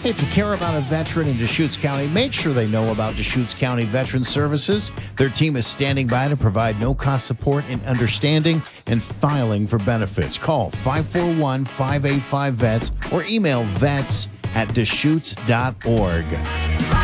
Hey, if you care about a veteran in Deschutes County, make sure they know about Deschutes County Veteran Services. Their team is standing by to provide no-cost support in understanding and filing for benefits. Call 541-585-VETS or email vets@deschutes.org.